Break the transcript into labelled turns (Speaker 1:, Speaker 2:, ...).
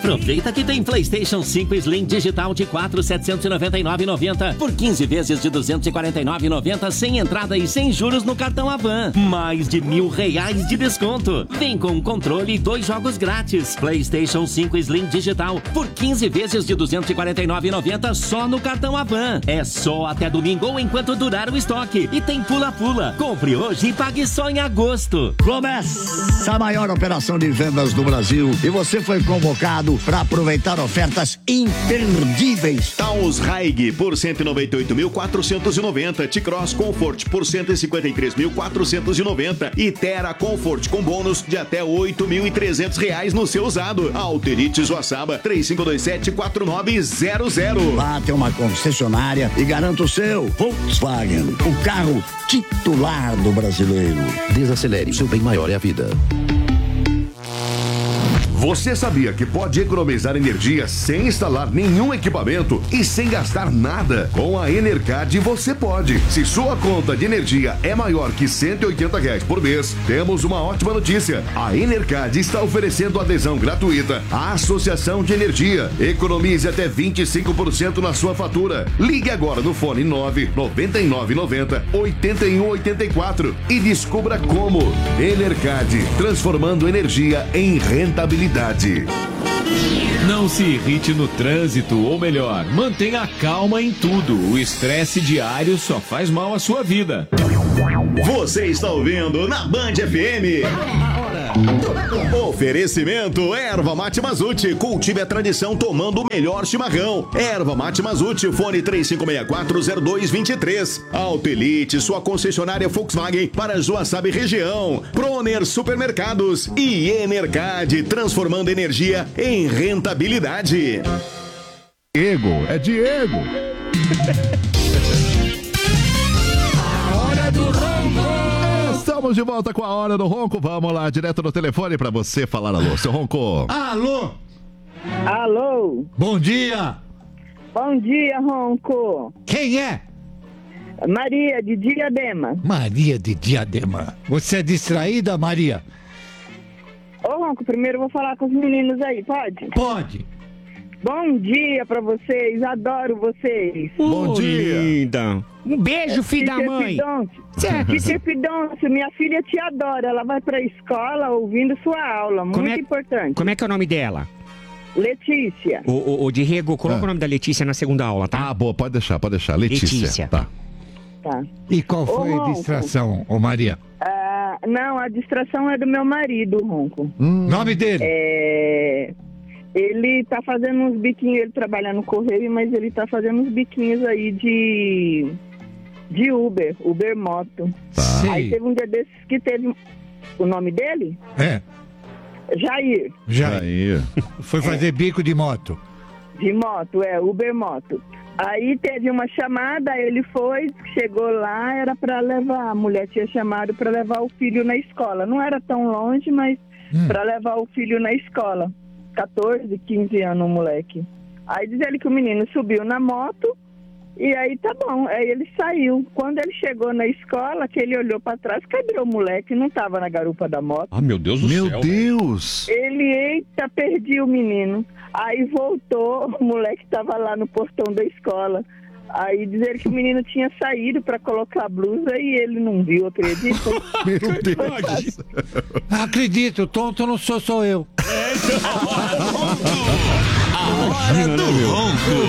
Speaker 1: Aproveita que tem PlayStation 5 Slim digital de 4.799,90 por 15 vezes de 249,90 sem entrada e sem juros no cartão Avan. Mais de R$1.000 de desconto. Vem com um controle e 2 jogos grátis. PlayStation 5 Slim digital por 15 vezes de 249,90 só no cartão Avan. É só até domingo ou enquanto durar o estoque. E tem pula-pula. Compre hoje e pague só em agosto.
Speaker 2: Começa a maior operação de vendas do Brasil e você foi convocado para aproveitar ofertas imperdíveis.
Speaker 3: Taos Haig por 198.490, T-Cross Comfort por 153.490 e Terra Comfort com bônus de até R$8.300 no seu usado. Alterites Uaçaba 3527-4900.
Speaker 2: Lá tem uma concessionária e garanta o seu Volkswagen, o carro titular do brasileiro.
Speaker 4: Desacelere, seu bem maior é a vida.
Speaker 5: Você sabia que pode economizar energia sem instalar nenhum equipamento e sem gastar nada? Com a Enercard você pode. Se sua conta de energia é maior que R$180 por mês, temos uma ótima notícia. A Enercard está oferecendo adesão gratuita à Associação de Energia. Economize até 25% na sua fatura. Ligue agora no fone 99990-8184 e descubra como. Enercard, transformando energia em rentabilidade.
Speaker 6: Não se irrite no trânsito, ou melhor, mantenha calma em tudo. O estresse diário só faz mal à sua vida.
Speaker 3: Você está ouvindo na Band FM. Oferecimento Erva Mate Mazzucchi. Cultive a tradição tomando o melhor chimarrão. Erva Mate Mazzucchi, fone 35640223. Altelite, sua concessionária Volkswagen para Joaçaba e região. Proner Supermercados e Enercard, transformando energia em rentabilidade.
Speaker 5: Diego, é Diego.
Speaker 7: A hora do ronco.
Speaker 5: Estamos de volta com a Hora do Ronco. Vamos lá, direto no telefone para você falar alô, seu Ronco.
Speaker 8: Alô?
Speaker 9: Alô?
Speaker 8: Bom dia.
Speaker 9: Bom dia, Ronco.
Speaker 8: Quem é?
Speaker 9: Maria, de Diadema.
Speaker 8: Maria de Diadema. Você é distraída, Maria?
Speaker 9: Ô, Ronco, primeiro eu vou falar com os meninos aí, pode?
Speaker 8: Pode.
Speaker 9: Bom dia pra vocês, adoro vocês.
Speaker 5: Bom dia.
Speaker 10: Linda. Um beijo, filho da mãe.
Speaker 9: Tite Pidoncio, minha filha te adora, ela vai pra escola ouvindo sua aula, muito importante.
Speaker 10: Como é que é o nome dela?
Speaker 9: Letícia.
Speaker 10: O Diego, coloca o nome da Letícia na segunda aula, tá?
Speaker 5: Ah, boa, pode deixar. Letícia. Tá.
Speaker 8: E qual foi a distração, ô Maria?
Speaker 9: Não, a distração é do meu marido, Ronco.
Speaker 8: Nome dele?
Speaker 9: Ele tá fazendo uns biquinhos, ele trabalha no correio, mas ele tá fazendo uns biquinhos aí de Uber Moto.
Speaker 8: Tá.
Speaker 9: Aí teve um dia desses que teve o nome dele? Jair.
Speaker 8: Foi fazer bico de moto.
Speaker 9: De moto, Uber Moto. Aí teve uma chamada, ele foi, chegou lá, era pra levar, a mulher tinha chamado pra levar o filho na escola. Não era tão longe, mas pra levar o filho na escola. 14, 15 anos o moleque. Aí diz ele que o menino subiu na moto e aí tá bom, aí ele saiu. Quando ele chegou na escola, que ele olhou pra trás, cadê o moleque? Não tava na garupa da moto.
Speaker 6: Ah, meu Deus do céu.
Speaker 5: Meu Deus!
Speaker 9: Ele, eita, perdi o menino. Aí voltou, o moleque tava lá no portão da escola. Aí dizer que o menino tinha saído pra colocar a blusa e ele não viu, acredita?
Speaker 5: Meu Deus!
Speaker 8: Acredito, tonto não sou eu.
Speaker 7: A hora do ronco.